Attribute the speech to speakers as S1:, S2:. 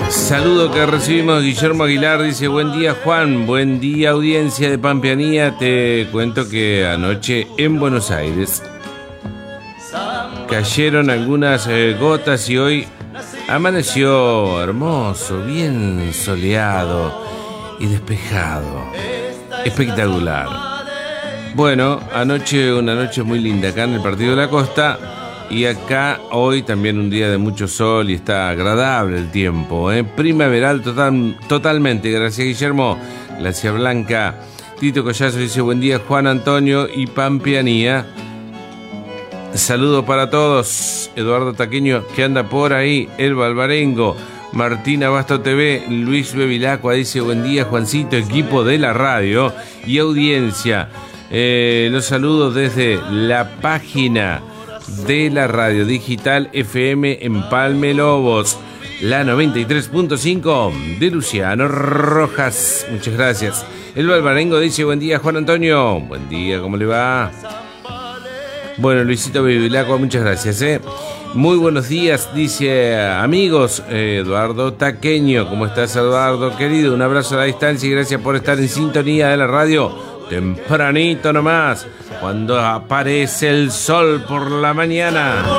S1: Saludo que recibimos. Guillermo Aguilar dice: buen día, Juan, buen día, audiencia de Pampeanía. Te cuento que anoche en Buenos Aires cayeron algunas gotas y hoy amaneció hermoso, bien soleado y despejado. Espectacular. Bueno, anoche una noche muy linda acá en el Partido de la Costa. Y acá hoy también un día de mucho sol y está agradable el tiempo, primaveral totalmente. Gracias, Guillermo. Gracias, Blanca. Tito Collazo dice: buen día, Juan Antonio y Pampeanía. Saludos para todos. Eduardo Taqueño, que anda por ahí. Elba Alvarengo. Martina Basto TV. Luis Bevilacqua dice: buen día, Juancito, equipo de la radio y audiencia. Los saludos desde la página de la radio digital FM Empalme Lobos, la 93.5 de Luciano Rojas. Muchas gracias. El Alvarengo dice: buen día, Juan Antonio. Buen día, ¿cómo le va? Bueno, Luisito Bevilacqua, muchas gracias. Muy buenos días, dice amigos. Eduardo Taqueño, ¿cómo estás, Eduardo querido? Un abrazo a la distancia y gracias por estar en sintonía de la radio. Tempranito nomás, cuando aparece el sol por la mañana.